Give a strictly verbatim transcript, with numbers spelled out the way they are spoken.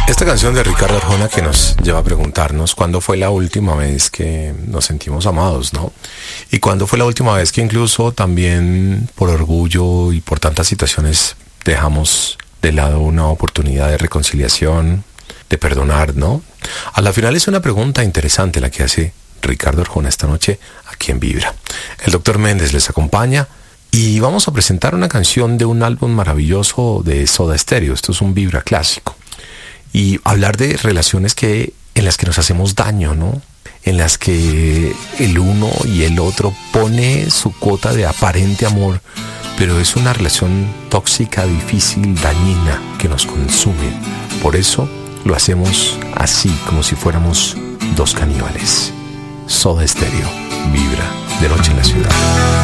Esta canción de Ricardo Arjona que nos lleva a preguntarnos cuándo fue la última vez que nos sentimos amados, ¿no? Y cuándo fue la última vez que incluso también por orgullo y por tantas situaciones dejamos de lado una oportunidad de reconciliación, de perdonar, ¿no? A la final es una pregunta interesante la que hace Ricardo Arjona esta noche aquí en Vibra. El doctor Méndez les acompaña y vamos a presentar una canción de un álbum maravilloso de Soda Stereo. Esto es un Vibra clásico. Y hablar de relaciones que, en las que nos hacemos daño, ¿no? En las que el uno y el otro pone su cuota de aparente amor, pero es una relación tóxica, difícil, dañina, que nos consume. Por eso lo hacemos así, como si fuéramos dos caníbales. Soda Stereo, Vibra, de noche en la ciudad.